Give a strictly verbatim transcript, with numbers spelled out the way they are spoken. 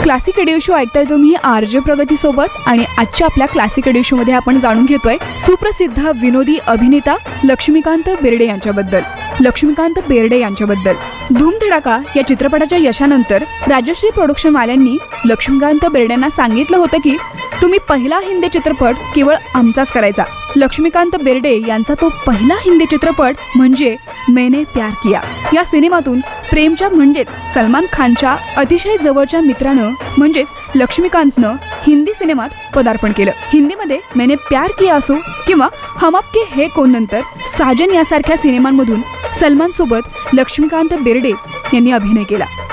Classic radio show ऐकताय तुम्ही RJ प्रगती सोबत आणि आजच्या आपल्या क्लासिक रेडिओ शो मध्ये आपण जाणून घेतोय सुप्रसिद्ध विनोदी अभिनेता लक्ष्मीकांत बेर्डे यांच्याबद्दल. लक्ष्मीकांत बेर्डे यांच्याबद्दल धूमधडाका या चित्रपटाच्या यशानंतर राजश्री प्रोडक्शन वाल्यांनी लक्ष्मीकांत बेर्डेंना सांगितलं होतं की तुम्ही पहिला हिंदी चित्रपट केवळ आमचाच करायचा. लक्ष्मीकांत बेर्डे यांचा तो पहिला हिंदी चित्रपट म्हणजे मैंने प्यार किया. या सिनेमातून प्रेमच्या म्हणजेच सलमान खानच्या अतिशय जवळच्या मित्रानं म्हणजेच लक्ष्मीकांतनं हिंदी सिनेमात पदार्पण केलं. हिंदीमध्ये मैंने प्यार किया असो किंवा हम आपके है कौन नंतर साजन यासारख्या सिनेमांमधून सलमान सोबत लक्ष्मीकांत बेर्डे यांनी अभिनय केला.